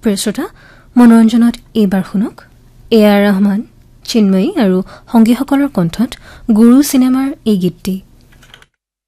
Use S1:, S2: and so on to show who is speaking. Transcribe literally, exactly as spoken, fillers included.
S1: প্ৰিয় শ্ৰোতা মনোৰঞ্জনত এইবাৰ শুনক এ আৰ ৰহমান চিন্ময়ী আৰু সংগীসকলৰ কণ্ঠত গুৰু চিনেমাৰ এই গীতটি